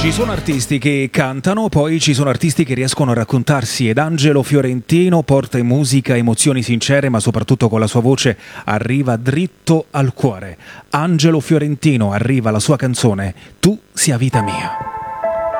Ci sono artisti che cantano, poi ci sono artisti che riescono a raccontarsi ed Angelo Fiorentino porta in musica emozioni sincere, ma soprattutto con la sua voce arriva dritto al cuore. Angelo Fiorentino, arriva la sua canzone Tu sia vita mia.